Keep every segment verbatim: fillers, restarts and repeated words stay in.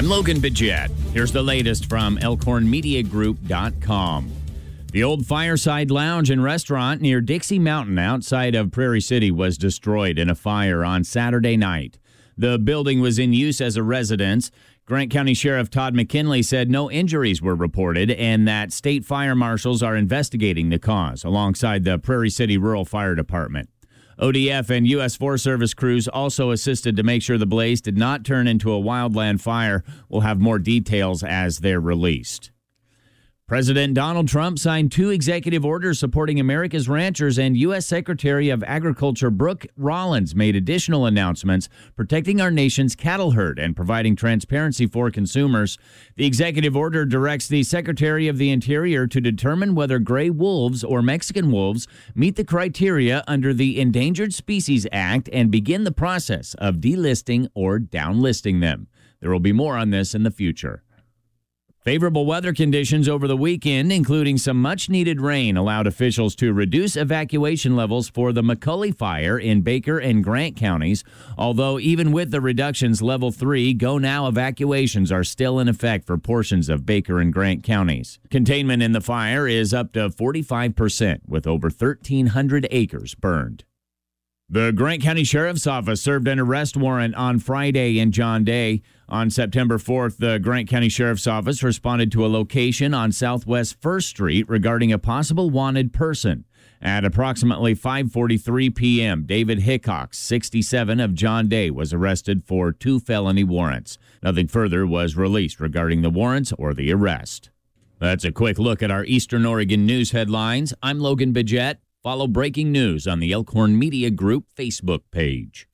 I'm Logan Bidget. Here's the latest from elkhorn media group dot com. The old Fireside Lounge and Restaurant near Dixie Mountain outside of Prairie City was destroyed in a fire on Saturday night. The building was in use as a residence. Grant County Sheriff Todd McKinley said no injuries were reported and that state fire marshals are investigating the cause alongside the Prairie City Rural Fire Department. O D F and U S Forest Service crews also assisted to make sure the blaze did not turn into a wildland fire. We'll have more details as they're released. President Donald Trump signed two executive orders supporting America's ranchers, and U S Secretary of Agriculture Brooke Rollins made additional announcements protecting our nation's cattle herd and providing transparency for consumers. The executive order directs the Secretary of the Interior to determine whether gray wolves or Mexican wolves meet the criteria under the Endangered Species Act and begin the process of delisting or downlisting them. There will be more on this in the future. Favorable weather conditions over the weekend, including some much-needed rain, allowed officials to reduce evacuation levels for the McCully Fire in Baker and Grant counties. Although even with the reductions, level three Go Now evacuations are still in effect for portions of Baker and Grant counties. Containment in the fire is up to forty-five percent, with over thirteen hundred acres burned. The Grant County Sheriff's Office served an arrest warrant on Friday in John Day. On September fourth, the Grant County Sheriff's Office responded to a location on Southwest First Street regarding a possible wanted person. At approximately five forty-three p.m., David Hickox, sixty-seven, of John Day, was arrested for two felony warrants. Nothing further was released regarding the warrants or the arrest. That's a quick look at our Eastern Oregon news headlines. I'm Logan Bidget. Follow breaking news on the Elkhorn Media Group Facebook page.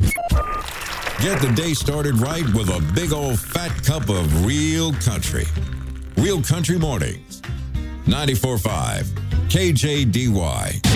Get the day started right with a big old fat cup of real country. Real Country Mornings. ninety-four point five K J D Y.